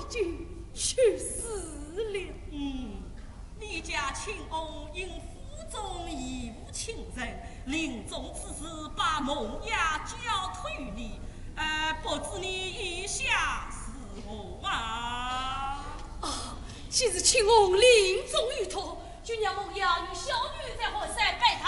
君去世了。 你家亲翁因府中义务亲人，临终之时把梦雅交托于你，不知你意下是何啊？ 既是亲翁临终于托，就让梦雅与小女在河山拜他。